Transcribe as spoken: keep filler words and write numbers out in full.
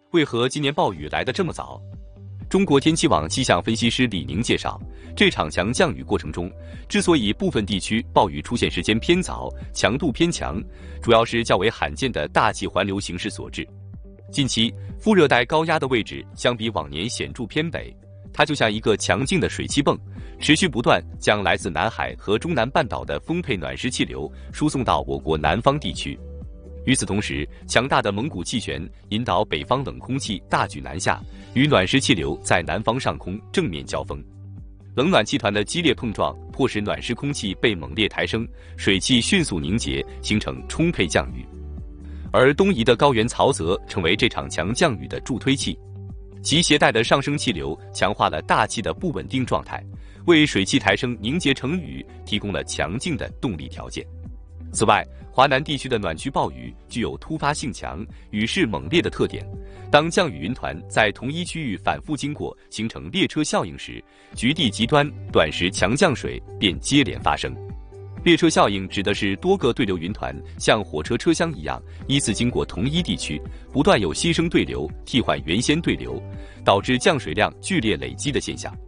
为何今年暴雨来得这么早？中国天气网气象分析师李宁介绍，这场强降雨过程中，之所以部分地区暴雨出现时间偏早、强度偏强，主要是较为罕见的大气环流形势所致。近期，副热带高压的位置相比往年显著偏北，它就像一个强劲的水汽泵，持续不断将来自南海和中南半岛的丰沛暖湿气流输送到我国南方地区。与此同时，强大的蒙古气旋引导北方冷空气大举南下，与暖湿气流在南方上空正面交锋。冷暖气团的激烈碰撞，迫使暖湿空气被猛烈抬升，水汽迅速凝结，形成充沛降雨。而东移的高原槽泽成为这场强降雨的助推器，其携带的上升气流强化了大气的不稳定状态，为水汽抬升凝结成雨提供了强劲的动力条件。此外，华南地区的暖区暴雨具有突发性强、雨势猛烈的特点。当降雨云团在同一区域反复经过，形成列车效应时，局地极端短时强降水便接连发生。列车效应指的是多个对流云团像火车车厢一样依次经过同一地区，不断有新生对流替换原先对流，导致降水量剧烈累积的现象。